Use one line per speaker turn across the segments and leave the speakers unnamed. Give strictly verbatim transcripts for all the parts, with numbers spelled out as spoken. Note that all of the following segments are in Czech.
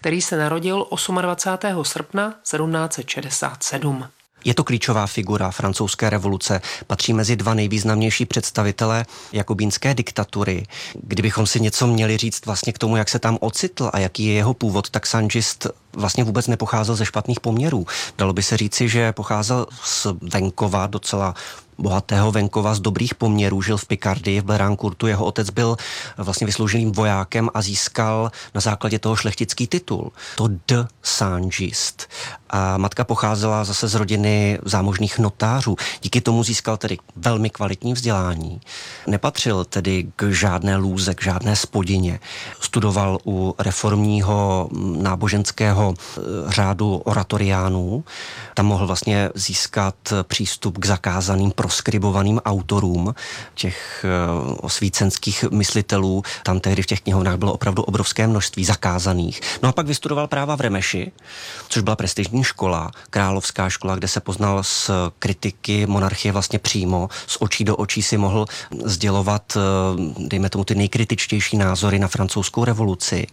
který se narodil dvacátého osmého srpna sedmnáct set šedesát sedm.
Je to klíčová figura francouzské revoluce, patří mezi dva nejvýznamnější představitele jakobínské diktatury. Kdybychom si něco měli říct vlastně k tomu, jak se tam ocitl a jaký je jeho původ, tak Saint-Just vlastně vůbec nepocházel ze špatných poměrů. Dalo by se říci, že pocházel z venkova, docela bohatého venkova, z dobrých poměrů, žil v Pikardii, v Blérancourtu. Jeho otec byl vlastně vyslouženým vojákem a získal na základě toho šlechtický titul. To de Saint-Just. A matka pocházela zase z rodiny zámožných notářů. Díky tomu získal tedy velmi kvalitní vzdělání. Nepatřil tedy k žádné lůze, k žádné spodině. Studoval u reformního náboženského řádu oratoriánů. Tam mohl vlastně získat přístup k zakázaným proskribovaným autorům těch osvícenských myslitelů. Tam tehdy v těch knihovnách bylo opravdu obrovské množství zakázaných. No a pak vystudoval práva v Remeši, což byla prestižní škola, královská škola, kde se poznal s kritiky monarchie vlastně přímo, z očí do očí si mohl sdělovat, dejme tomu, ty nejkritičtější názory na francouzskou revoluci.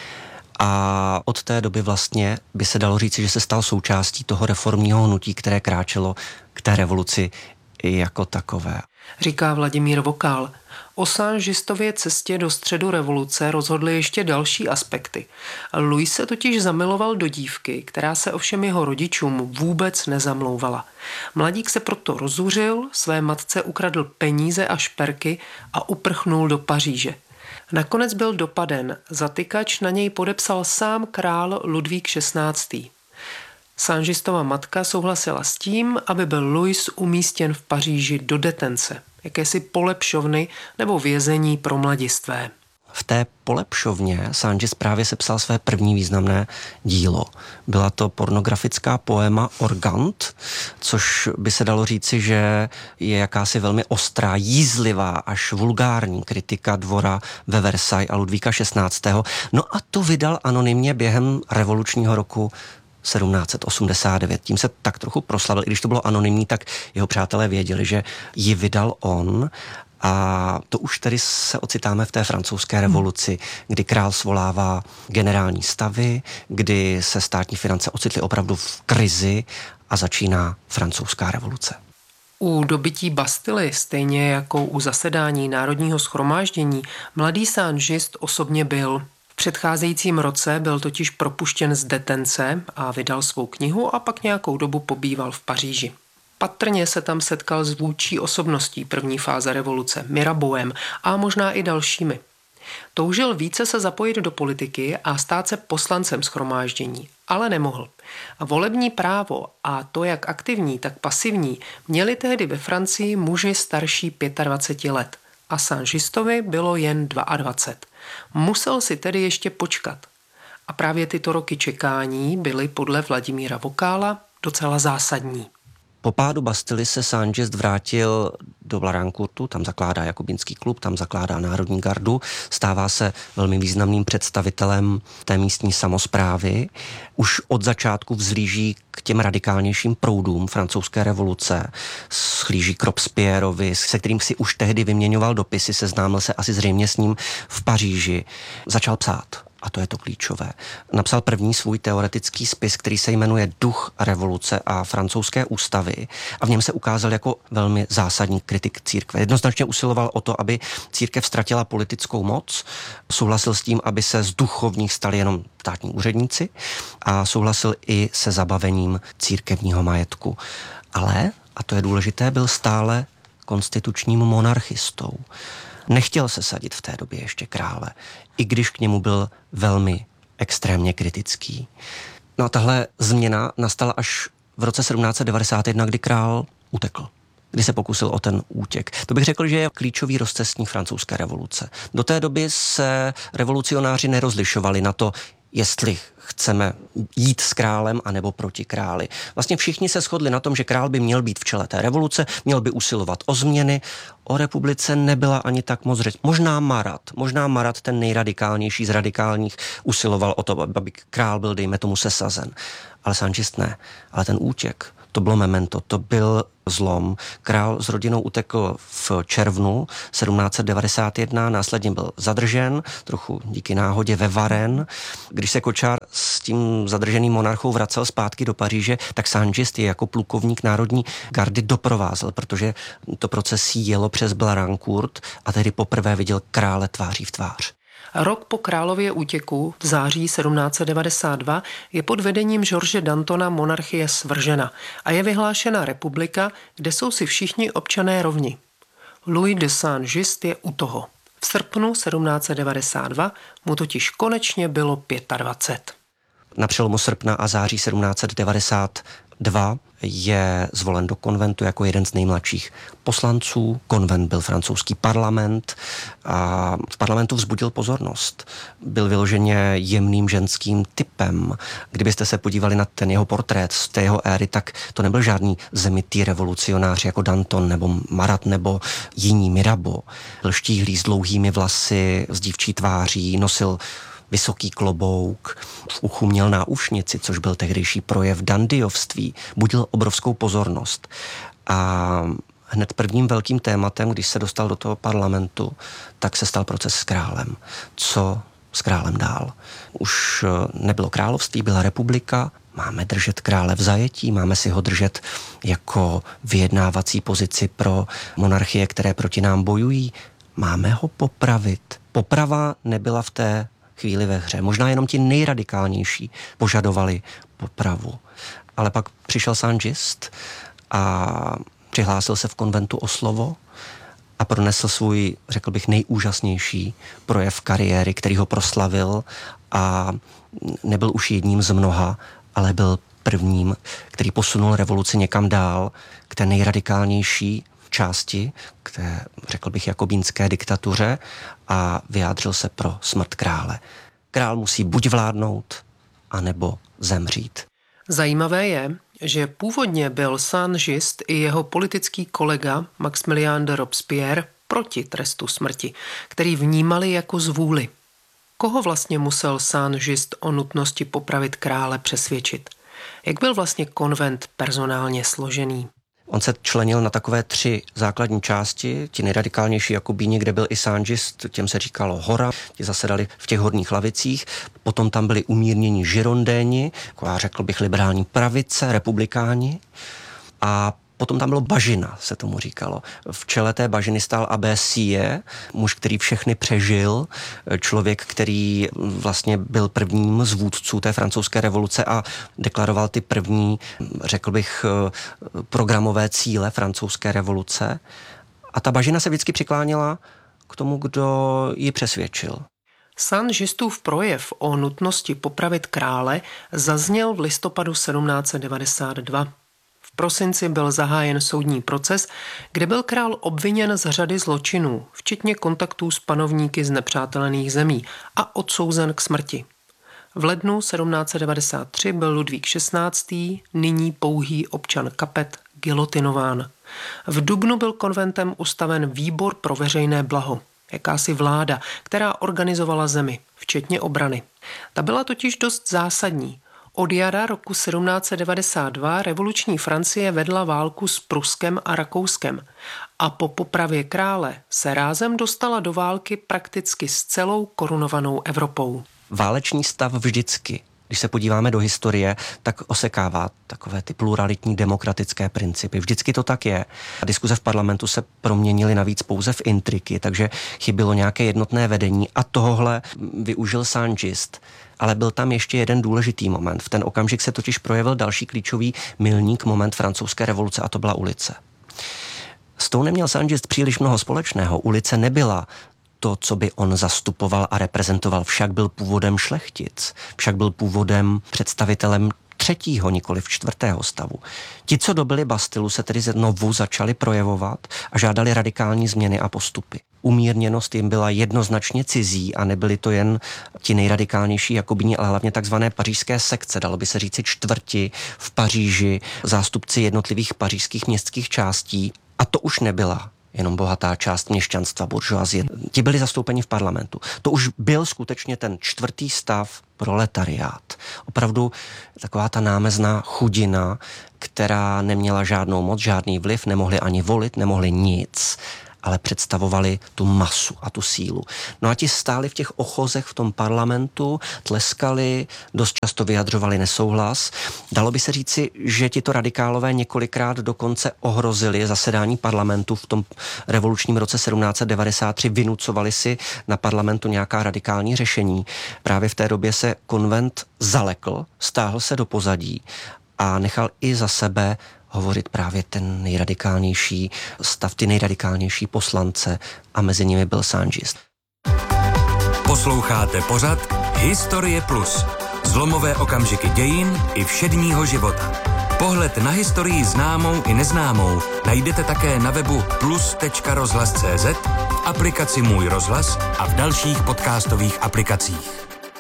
A od té doby vlastně by se dalo říci, že se stal součástí toho reformního hnutí, které kráčelo k té revoluci jako takové.
Říká Vladimír Vokál. O Saint-Justově cestě do středu revoluce rozhodly ještě další aspekty. Louis se totiž zamiloval do dívky, která se ovšem jeho rodičům vůbec nezamlouvala. Mladík se proto rozuřil, své matce ukradl peníze a šperky a uprchnul do Paříže. Nakonec byl dopaden, zatykač na něj podepsal sám král Ludvík šestnáctý. Saint-Justova matka souhlasila s tím, aby byl Louis umístěn v Paříži do detence, jakési polepšovny nebo vězení pro mladistvé.
V té polepšovně Saint-Just právě sepsal své první významné dílo. Byla to pornografická poema Organt, což by se dalo říci, že je jakási velmi ostrá, jízlivá až vulgární kritika dvora ve Versailles a Ludvíka šestnáctého. No a to vydal anonymně během revolučního roku sedmnáct set osmdesát devět. Tím se tak trochu proslavil, i když to bylo anonymní, tak jeho přátelé věděli, že ji vydal on. A to už tedy se ocitáme v té francouzské revoluci, kdy král svolává generální stavy, kdy se státní finance ocitly opravdu v krizi a začíná francouzská revoluce.
U dobytí Bastily, stejně jako u zasedání Národního shromáždění, mladý Saint-Just osobně byl. V předcházejícím roce byl totiž propuštěn z detence a vydal svou knihu a pak nějakou dobu pobýval v Paříži. Patrně se tam setkal s vůdčí osobností první fáze revoluce, Mirabeauem a možná i dalšími. Toužil více se zapojit do politiky a stát se poslancem shromáždění, ale nemohl. A volební právo a to jak aktivní, tak pasivní měli tehdy ve Francii muži starší dvacet pět let a Saint-Justovi bylo jen dvacet dva. Musel si tedy ještě počkat. A právě tyto roky čekání byly podle Vladimíra Vokála docela zásadní.
Po pádu Bastily se Saint-Just vrátil do Blérancourtu, tam zakládá jakobínský klub, tam zakládá Národní gardu, stává se velmi významným představitelem té místní samosprávy. Už od začátku vzhlíží k těm radikálnějším proudům francouzské revoluce, schlíží k Robespierrovi, se kterým si už tehdy vyměňoval dopisy, seznámil se asi zřejmě s ním v Paříži. Začal psát. A to je to klíčové. Napsal první svůj teoretický spis, který se jmenuje Duch revoluce a francouzské ústavy a v něm se ukázal jako velmi zásadní kritik církve. Jednoznačně usiloval o to, aby církev ztratila politickou moc, souhlasil s tím, aby se z duchovních stali jenom státní úředníci a souhlasil i se zabavením církevního majetku. Ale, a to je důležité, byl stále konstitučním monarchistou. Nechtěl se sadit v té době ještě krále, i když k němu byl velmi extrémně kritický. No a tahle změna nastala až v roce sedmnáct set devadesát jedna, kdy král utekl, kdy se pokusil o ten útěk. To bych řekl, že je klíčový rozcestník francouzské revoluce. Do té doby se revolucionáři nerozlišovali na to, jestli chceme jít s králem anebo proti králi. Vlastně všichni se shodli na tom, že král by měl být v čele té revoluce, měl by usilovat o změny. O republice nebyla ani tak moc řeč. Možná Marat, možná Marat, ten nejradikálnější z radikálních, usiloval o to, aby král byl, dejme tomu, sesazen. Ale Saint-Just ne. Ale ten útěk, to bylo memento, to byl zlom. Král s rodinou utekl v červnu sedmnáct set devadesát jedna, následně byl zadržen, trochu díky náhodě ve Varennes. Když se kočár s tím zadrženým monarchou vracel zpátky do Paříže, tak Saint-Just je jako plukovník národní gardy doprovázel, protože to procesí jelo přes Blarancourt a tehdy poprvé viděl krále tváří v tvář.
Rok po králově útěku v září sedmnáct set devadesát dva je pod vedením George Dantona monarchie svržena a je vyhlášena republika, kde jsou si všichni občané rovni. Louis de Saint-Just je u toho. V srpnu sedmnáct set devadesát dva mu totiž konečně bylo dvacet pět.
Na přelomu srpna a září sedmnáct set devadesát dva je zvolen do konventu jako jeden z nejmladších poslanců. Konvent byl francouzský parlament a v parlamentu vzbudil pozornost. Byl vyloženě jemným ženským typem. Kdybyste se podívali na ten jeho portrét z té jeho éry, tak to nebyl žádný zemitý revolucionář jako Danton nebo Marat nebo jiní Mirabeau. Byl štíhlý s dlouhými vlasy, s dívčí tváří, nosil vysoký klobouk, v uchu měl náušnici, což byl tehdejší projev dandyovství, budil obrovskou pozornost. A hned prvním velkým tématem, když se dostal do toho parlamentu, tak se stal proces s králem. Co s králem dál? Už nebylo království, byla republika, máme držet krále v zajetí, máme si ho držet jako vyjednávací pozici pro monarchie, které proti nám bojují, máme ho popravit. Poprava nebyla v té chvíli ve hře. Možná jenom ti nejradikálnější požadovali popravu. Ale pak přišel Saint-Just a přihlásil se v konventu o slovo a pronesl svůj, řekl bych, nejúžasnější projev kariéry, který ho proslavil a nebyl už jedním z mnoha, ale byl prvním, který posunul revoluci někam dál k té nejradikálnější části, k té, řekl bych, jakobínské diktatuře a vyjádřil se pro smrt krále. Král musí buď vládnout, anebo zemřít.
Zajímavé je, že původně byl Saint-Just i jeho politický kolega Maximilien de Robespierre proti trestu smrti, který vnímali jako zvůli. Koho vlastně musel Saint-Just o nutnosti popravit krále přesvědčit? Jak byl vlastně konvent personálně složený?
On se členil na takové tři základní části, ti nejradikálnější Jakobíni, kde byl i Saint-Just, těm se říkalo Hora, ti zasedali v těch horních lavicích, potom tam byli umírnění Girondéni, jako já řekl bych liberální pravice, republikáni a potom tam bylo bažina, se tomu říkalo. V čele té bažiny stál Abbé Sieyès, muž, který všechny přežil, člověk, který vlastně byl prvním z vůdců té francouzské revoluce a deklaroval ty první, řekl bych, programové cíle francouzské revoluce. A ta bažina se vždycky přikláněla k tomu, kdo ji přesvědčil.
Saint-Justův projev o nutnosti popravit krále zazněl v listopadu sedmnáct set devadesát dva. V prosinci byl zahájen soudní proces, kde byl král obviněn z řady zločinů, včetně kontaktů s panovníky z nepřátelených zemí a odsouzen k smrti. V lednu sedmnáct set devadesát tři byl Ludvík šestnáctý, nyní pouhý občan Capet, gilotinován. V dubnu byl konventem ustaven výbor pro veřejné blaho, jakási vláda, která organizovala zemi, včetně obrany. Ta byla totiž dost zásadní. Od jara roku sedmnáct set devadesát dva revoluční Francie vedla válku s Pruskem a Rakouskem a po popravě krále se rázem dostala do války prakticky s celou korunovanou Evropou.
Válečný stav vždycky, když se podíváme do historie, tak osekává takové ty pluralitní demokratické principy. Vždycky to tak je. A diskuze v parlamentu se proměnily navíc pouze v intriky, takže chybilo nějaké jednotné vedení a tohle využil Saint-Just. Ale byl tam ještě jeden důležitý moment. V ten okamžik se totiž projevil další klíčový milník moment francouzské revoluce a to byla ulice. S tou neměl Saint-Just příliš mnoho společného. Ulice nebyla to, co by on zastupoval a reprezentoval, však byl původem šlechtic, však byl původem představitelem třetího, nikoli v čtvrtého stavu. Ti, co dobyli Bastilu, se tedy znovu začali projevovat a žádali radikální změny a postupy. Umírněnost jim byla jednoznačně cizí a nebyli to jen ti nejradikálnější Jakobíni, ale hlavně takzvané pařížské sekce, dalo by se říci čtvrti v Paříži, zástupci jednotlivých pařížských městských částí. A to už nebyla jenom bohatá část měšťanstva, buržoazie. Ti byli zastoupeni v parlamentu. To už byl skutečně ten čtvrtý stav, proletariát. Opravdu taková ta námezná chudina, která neměla žádnou moc, žádný vliv, nemohli ani volit, nemohli nic. ale představovali tu masu a tu sílu. No a ti stáli v těch ochozech v tom parlamentu, tleskali, dost často vyjadřovali nesouhlas. Dalo by se říci, že tito radikálové několikrát dokonce ohrozili zasedání parlamentu v tom revolučním roce sedmnáct set devadesát tři, vynucovali si na parlamentu nějaká radikální řešení. Právě v té době se konvent zalekl, stáhl se do pozadí a nechal i za sebe hovořit právě ten nejradikálnější stav, ty nejradikálnější poslance a mezi nimi byl Sangist.
Posloucháte pořad Historie Plus. Zlomové okamžiky dějin i všedního života. Pohled na historii známou i neznámou najdete také na webu plus tečka rozhlas tečka cé zet, v aplikaci Můj rozhlas a v dalších podcastových aplikacích.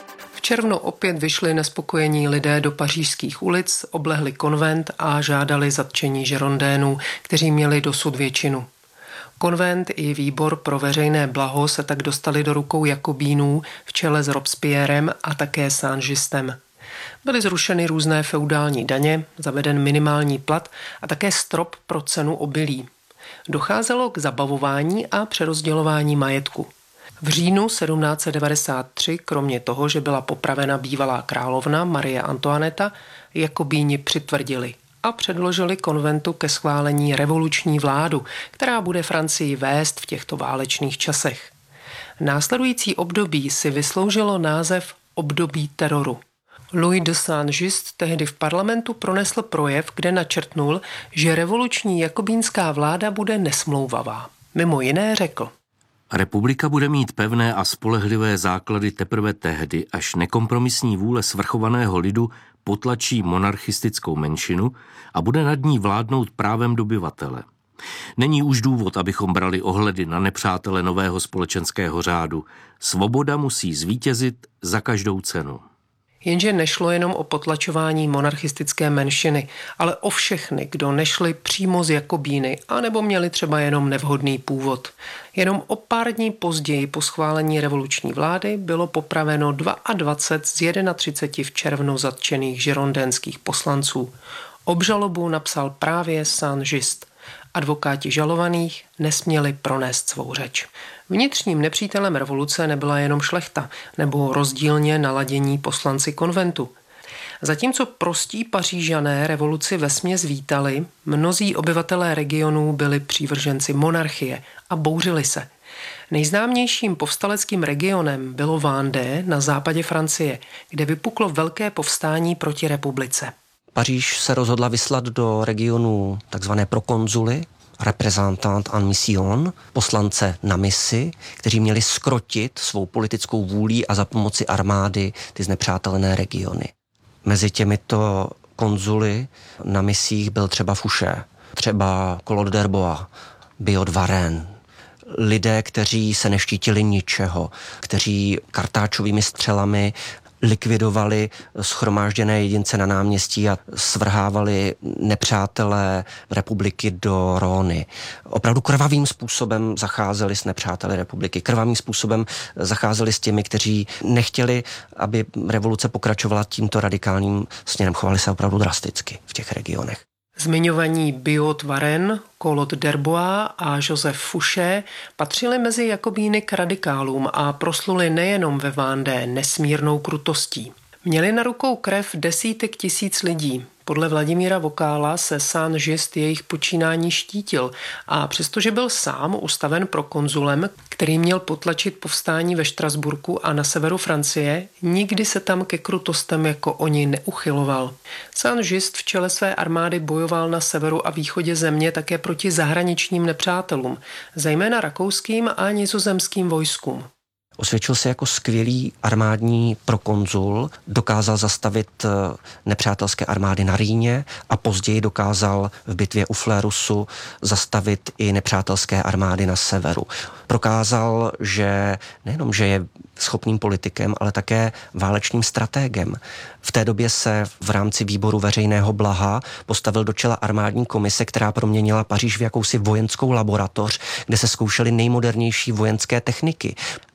V červnu opět vyšli nespokojení lidé do pařížských ulic, oblehli konvent a žádali zatčení žirondénů, kteří měli dosud většinu. Konvent i výbor pro veřejné blaho se tak dostali do rukou jakobínů v čele s Robespierrem a také Sangistem. Byly zrušeny různé feudální daně, zaveden minimální plat a také strop pro cenu obilí. Docházelo k zabavování a přerozdělování majetku. V říjnu sedmnáct set devadesát tři, kromě toho, že byla popravena bývalá královna Marie Antoineta, jakobíni přitvrdili a předložili konventu ke schválení revoluční vládu, která bude Francii vést v těchto válečných časech. Následující období si vysloužilo název období teroru. Louis de Saint-Just tehdy v parlamentu pronesl projev, kde načrtnul, že revoluční jakobínská vláda bude nesmlouvavá. Mimo jiné řekl:
Republika bude mít pevné a spolehlivé základy teprve tehdy, až nekompromisní vůle svrchovaného lidu potlačí monarchistickou menšinu a bude nad ní vládnout právem dobyvatele. Není už důvod, abychom brali ohledy na nepřátele nového společenského řádu. Svoboda musí zvítězit za každou cenu.
Jenže nešlo jenom o potlačování monarchistické menšiny, ale o všechny, kdo nešli přímo z Jakobíny, anebo měli třeba jenom nevhodný původ. Jenom o pár dní později po schválení revoluční vlády bylo popraveno dvacet dva z třiceti jedna v červnu zatčených žirondénských poslanců. Obžalobu napsal právě Saint-Just. Advokáti žalovaných nesměli pronést svou řeč. Vnitřním nepřítelem revoluce nebyla jenom šlechta nebo rozdílně naladění poslanci konventu. Zatímco prostí Pařížané revoluci vesměs vítali, mnozí obyvatelé regionů byli přívrženci monarchie a bouřili se. Nejznámějším povstaleckým regionem bylo Vendée na západě Francie, kde vypuklo velké povstání proti republice.
Paříž se rozhodla vyslat do regionu takzvané prokonzuly, représentant en mission, poslance na misi, kteří měli zkrotit svou politickou vůlí a za pomoci armády ty znepřátelené regiony. Mezi těmito konzuly na misích byl třeba Fouché, třeba Claude d'Herbois, Biot de Varenne, lidé, kteří se neštítili ničeho, kteří kartáčovými střelami likvidovali shromážděné jedince na náměstí a svrhávali nepřátelé republiky do Róny. Opravdu krvavým způsobem zacházeli s nepřáteli republiky. Krvavým způsobem zacházeli s těmi, kteří nechtěli, aby revoluce pokračovala tímto radikálním směrem. Chovali se opravdu drasticky v těch regionech.
Zmiňovaní Biot de Varenne, Claude d'Herbois a Joseph Fouché patřili mezi jakobíny k radikálům a prosluli nejenom ve Vendée nesmírnou krutostí. Měli na rukou krev desítek tisíc lidí. Podle Vladimíra Vokála se Saint-Just jejich počínání štítil a přestože byl sám ustaven prokonzulem, který měl potlačit povstání ve Štrasburku a na severu Francie, nikdy se tam ke krutostem jako oni neuchyloval. Saint-Just v čele své armády bojoval na severu a východě země také proti zahraničním nepřátelům, zejména rakouským a nizozemským vojskům.
Osvědčil se jako skvělý armádní prokonzul, dokázal zastavit nepřátelské armády na Rýně a později dokázal v bitvě u Flérusu zastavit i nepřátelské armády na severu. Prokázal, že nejenom, že je schopným politikem, ale také válečným stratégem. V té době se v rámci výboru veřejného blaha postavil do čela armádní komise, která proměnila Paříž v jakousi vojenskou laboratoř, kde se zkoušely nejmodernější vojenské techniky.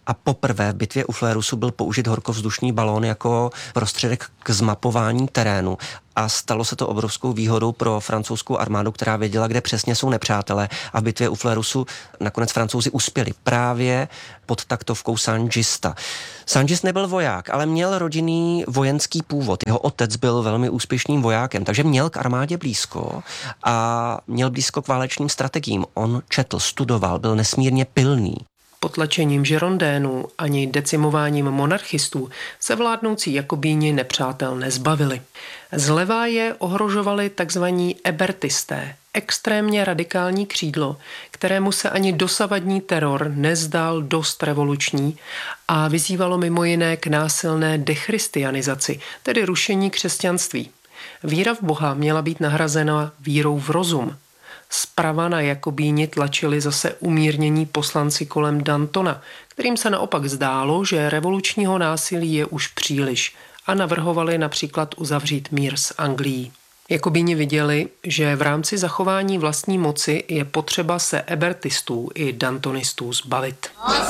a poprvé v bitvě u Flérusu byl použit horkovzdušný balón jako prostředek k zmapování terénu. A stalo se to obrovskou výhodou pro francouzskou armádu, která věděla, kde přesně jsou nepřátelé. A v bitvě u Flérusu nakonec Francouzi uspěli právě pod taktovkou Saint-Juste. Saint-Just nebyl voják, ale měl rodinný vojenský původ. Jeho otec byl velmi úspěšným vojákem, takže měl k armádě blízko a měl blízko k válečným strategiím. On četl, studoval, byl nesmírně pilný.
Potlačením žirondénů ani decimováním monarchistů se vládnoucí jakobíni nepřátel nezbavili. Zleva je ohrožovali takzvaní ebertisté, extrémně radikální křídlo, kterému se ani dosavadní teror nezdál dost revoluční a vyzývalo mimo jiné k násilné dechristianizaci, tedy rušení křesťanství. Víra v Boha měla být nahrazena vírou v rozum. Zprava na Jakobíni tlačili zase umírnění poslanci kolem Dantona, kterým se naopak zdálo, že revolučního násilí je už příliš a navrhovali například uzavřít mír s Anglií. Jakobíni viděli, že v rámci zachování vlastní moci je potřeba se ebertistů i dantonistů zbavit.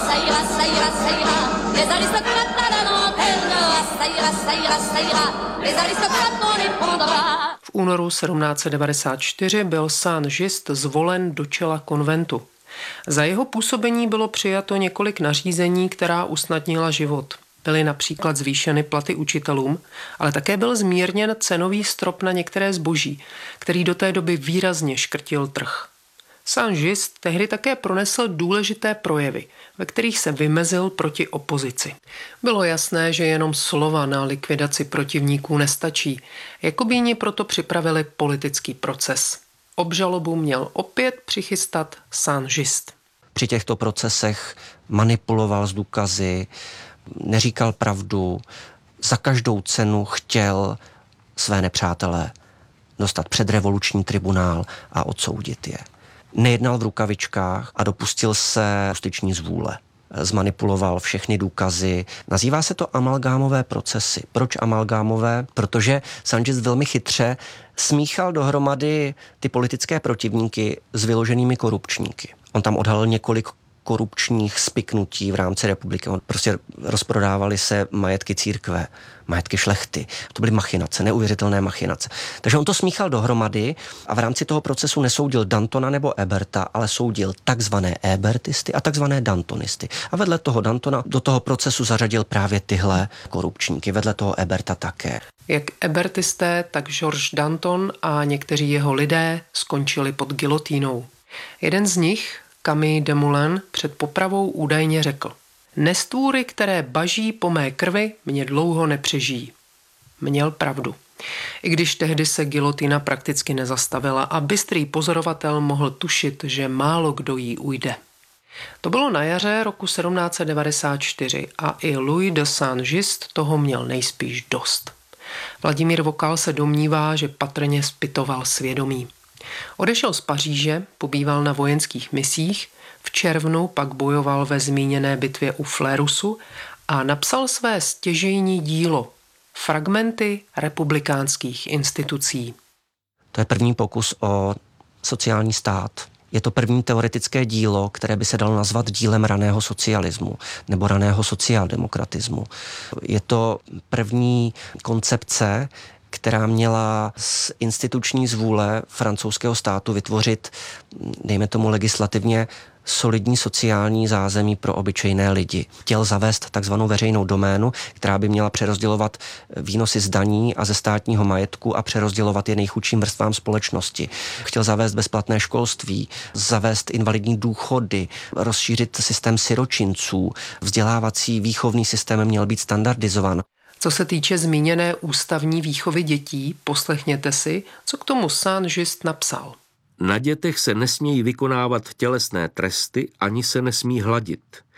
V únoru sedmnáct set devadesát čtyři byl Saint-Just zvolen do čela konventu. Za jeho působení bylo přijato několik nařízení, která usnadnila život. Byly například zvýšeny platy učitelům, ale také byl zmírněn cenový strop na některé zboží, který do té doby výrazně škrtil trh. Saint-Just tehdy také pronesl důležité projevy, ve kterých se vymezil proti opozici. Bylo jasné, že jenom slova na likvidaci protivníků nestačí. Jakobíni proto připravili politický proces. Obžalobu měl opět přichystat Saint-Just.
Při těchto procesech manipuloval s důkazy, neříkal pravdu, za každou cenu chtěl své nepřátelé dostat před revoluční tribunál a odsoudit je. Nejednal v rukavičkách a dopustil se justiční zvůle. Zmanipuloval všechny důkazy. Nazývá se to amalgámové procesy. Proč amalgámové? Protože Saint-Just velmi chytře smíchal dohromady ty politické protivníky s vyloženými korupčníky. On tam odhalil několik korupčních spiknutí v rámci republiky. On prostě rozprodávaly se majetky církve, majetky šlechty. To byly machinace, neuvěřitelné machinace. Takže on to smíchal dohromady a v rámci toho procesu nesoudil Dantona nebo Eberta, ale soudil takzvané ebertisty a takzvané dantonisty. A vedle toho Dantona do toho procesu zařadil právě tyhle korupčníky, vedle toho Eberta také.
Jak ebertisté, tak Georges Danton a někteří jeho lidé skončili pod gilotínou. Jeden z nich, Camille Desmoulins, před popravou údajně řekl: Nestvůry, které baží po mé krvi, mě dlouho nepřežijí. Měl pravdu. I když tehdy se gilotina prakticky nezastavila a bystrý pozorovatel mohl tušit, že málo kdo jí ujde. To bylo na jaře roku sedmnáct set devadesát čtyři a i Louis de Saint-Just toho měl nejspíš dost. Vladimír Vokal se domnívá, že patrně zpytoval svědomí. Odešel z Paříže, pobýval na vojenských misích, v červnu pak bojoval ve zmíněné bitvě u Flérusu a napsal své stěžejní dílo Fragmenty republikánských institucí.
To je první pokus o sociální stát. Je to první teoretické dílo, které by se dalo nazvat dílem raného socialismu nebo raného sociáldemokratismu. Je to první koncepce, která měla z instituční zvůle francouzského státu vytvořit, dejme tomu legislativně, solidní sociální zázemí pro obyčejné lidi. Chtěl zavést takzvanou veřejnou doménu, která by měla přerozdělovat výnosy z daní a ze státního majetku a přerozdělovat je nejchudším vrstvám společnosti. Chtěl zavést bezplatné školství, zavést invalidní důchody, rozšířit systém siročinců, vzdělávací výchovný systém měl být standardizován.
Co se týče zmíněné ústavní výchovy dětí, poslechněte si, co k tomu Saint-Just napsal.
Na dětech se nesmějí vykonávat tělesné tresty, ani se nesmí hladit.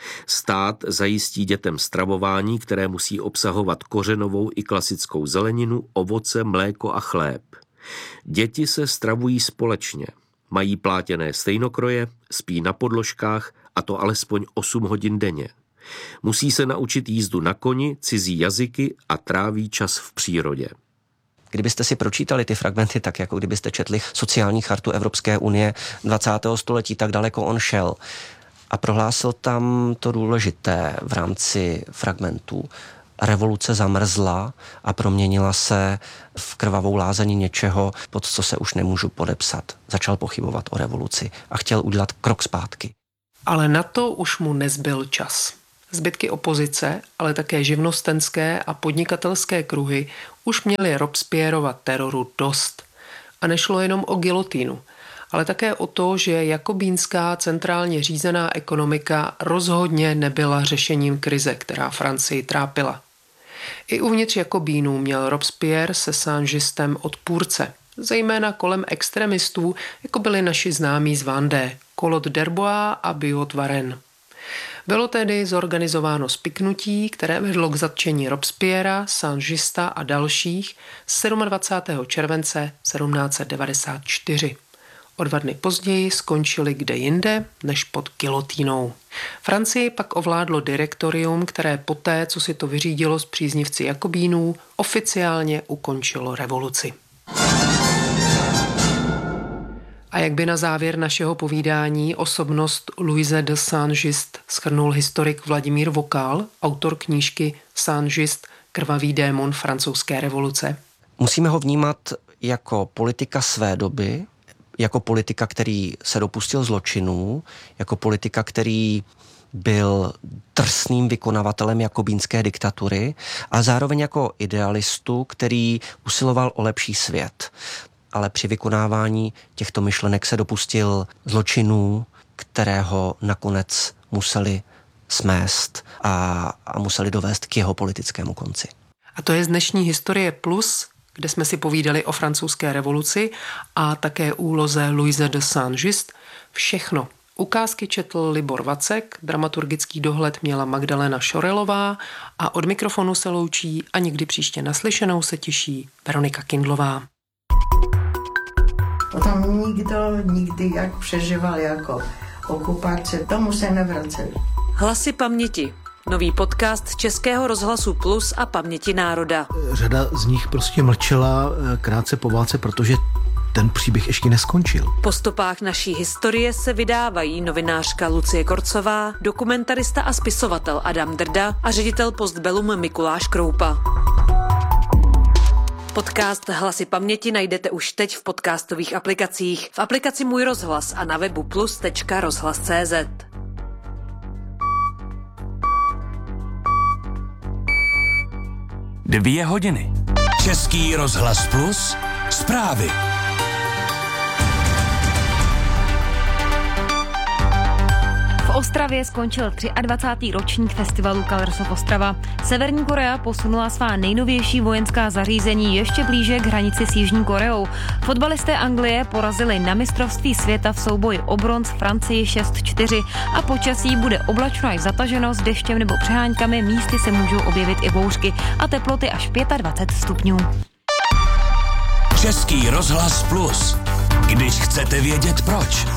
Stát zajistí dětem stravování, které musí obsahovat kořenovou i klasickou zeleninu, ovoce, mléko a chléb. Děti se stravují společně. Mají plátěné stejnokroje, spí na podložkách, a to alespoň osm hodin denně. Musí se naučit jízdu na koni, cizí jazyky a tráví čas v přírodě.
Kdybyste si pročítali ty fragmenty tak, jako kdybyste četli sociální chartu Evropské unie dvacátého století, tak daleko on šel. a prohlásil tam to důležité v rámci fragmentů. Revoluce zamrzla a proměnila se v krvavou lázeň něčeho, pod co se už nemůžu podepsat. Začal pochybovat o revoluci a chtěl udělat krok zpátky.
Ale na to už mu nezbyl čas. Zbytky opozice, ale také živnostenské a podnikatelské kruhy už měly Robespierrova teroru dost. A nešlo jenom o gilotínu, ale také o to, že jakobínská centrálně řízená ekonomika rozhodně nebyla řešením krize, která Francii trápila. I uvnitř Jakobínů měl Robespierre se Sangistem odpůrce, zejména kolem extremistů, jako byli naši známí z Vendée, Collot d'Herbois a Biot Varenne. Bylo tedy zorganizováno spiknutí, které vedlo k zatčení Robespierra, Sangista a dalších dvacátého sedmého července sedmnáct set devadesát čtyři. O dva dny později skončili kde jinde než pod gilotínou. Francii pak ovládlo direktorium, které poté, co si to vyřídilo s příznivci Jakobínů, oficiálně ukončilo revoluci. A jak by na závěr našeho povídání osobnost Louise de Saint-Just shrnul historik Vladimír Vokál, autor knížky Saint-Just, krvavý démon francouzské revoluce?
Musíme ho vnímat jako politika své doby, jako politika, který se dopustil zločinů, jako politika, který byl drsným vykonavatelem jakobínské diktatury a zároveň jako idealistu, který usiloval o lepší svět. Ale při vykonávání těchto myšlenek se dopustil zločinů, kterého nakonec museli smést a, a museli dovést k jeho politickému konci.
A to je z dnešní Historie Plus, kde jsme si povídali o francouzské revoluci a také úloze Louise de Saint-Just. Všechno. Ukázky četl Libor Vacek, dramaturgický dohled měla Magdalena Šorelová a od mikrofonu se loučí a někdy příště naslyšenou se těší Veronika Kindlová.
Potom nikdo nikdy jak přežíval jako okupace, tomu se nevraceli.
Hlasy paměti. Nový podcast Českého rozhlasu Plus a Paměti národa.
Řada z nich prostě mlčela krátce po válce, protože ten příběh ještě neskončil.
Po stopách naší historie se vydávají novinářka Lucie Korcová, dokumentarista a spisovatel Adam Drda a ředitel Postbellum Mikuláš Kroupa. Podcast Hlasy paměti najdete už teď v podcastových aplikacích, v aplikaci Můj rozhlas a na webu plus tečka rozhlas tečka cé zet.
Dvě hodiny. Český rozhlas Plus. Zprávy.
V Ostravě skončil dvacátý třetí ročník festivalu Colors of Ostrava. Severní Korea posunula svá nejnovější vojenská zařízení ještě blíže k hranici s Jižní Koreou. Fotbalisté Anglie porazili na mistrovství světa v souboji o bronz Francii šest čtyři a počasí bude oblačno až zataženo s deštěm nebo přeháňkami, místy se můžou objevit i bouřky a teploty až dvacet pět stupňů.
Český rozhlas Plus. Když chcete vědět proč.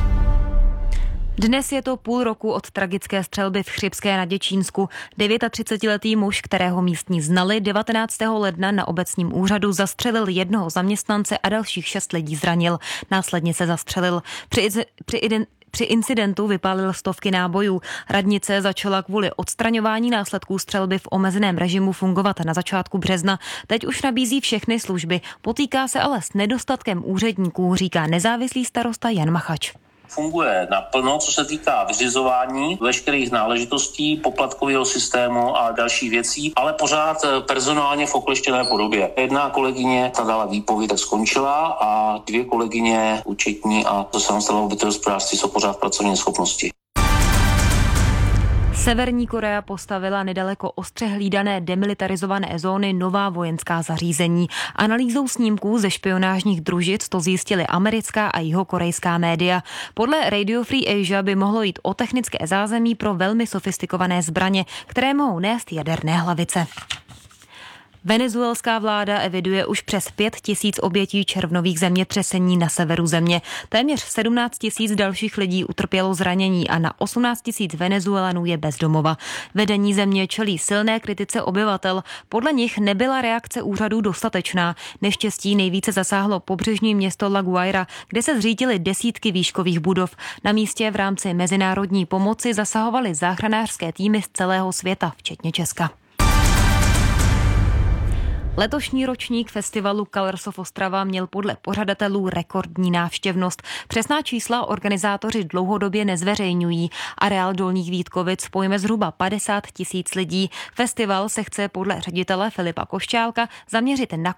Dnes je to půl roku od tragické střelby v Chřibské na Děčínsku. třicetidevětiletý muž, kterého místní znali, devatenáctého ledna na obecním úřadu zastřelil jednoho zaměstnance a dalších šest lidí zranil. Následně se zastřelil. Při, při ident Při incidentu vypálil stovky nábojů. Radnice začala kvůli odstraňování následků střelby v omezeném režimu fungovat na začátku března. Teď už nabízí všechny služby. Potýká se ale s nedostatkem úředníků, říká nezávislý starosta Jan Machač.
Funguje naplno, co se týká vyřizování veškerých náležitostí, poplatkového systému a dalších věcí, ale pořád personálně v okleštěné podobě. Jedna kolegyně, ta dala výpověď, tak skončila a dvě kolegyně, účetní a to samostatného bytové hospodářství, jsou pořád v pracovní neschopnosti.
Severní Korea postavila nedaleko ostře hlídané demilitarizované zóny nová vojenská zařízení. Analýzou snímků ze špionážních družic to zjistily americká a jihokorejská média. Podle Radio Free Asia by mohlo jít o technické zázemí pro velmi sofistikované zbraně, které mohou nést jaderné hlavice. Venezuelská vláda eviduje už přes pět tisíc obětí červnových zemětřesení na severu země. Téměř sedmnáct tisíc dalších lidí utrpělo zranění a na osmnáct tisíc Venezuelanů je bez domova. Vedení země čelí silné kritice obyvatel. Podle nich nebyla reakce úřadů dostatečná. Neštěstí nejvíce zasáhlo pobřežní město La Guaira, kde se zřítily desítky výškových budov. Na místě v rámci mezinárodní pomoci zasahovaly záchranářské týmy z celého světa, včetně Česka. Letošní ročník festivalu Colors of Ostrava měl podle pořadatelů rekordní návštěvnost. Přesná čísla organizátoři dlouhodobě nezveřejňují. Areál Dolních Vítkovic pojme zhruba padesát tisíc lidí. Festival se chce podle ředitele Filipa Košťálka zaměřit na